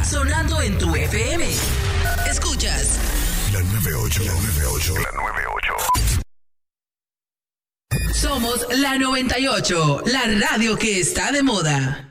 sonando en tu FM. Escuchas la 98, la 98, la 98. Somos la 98, la radio que está de moda.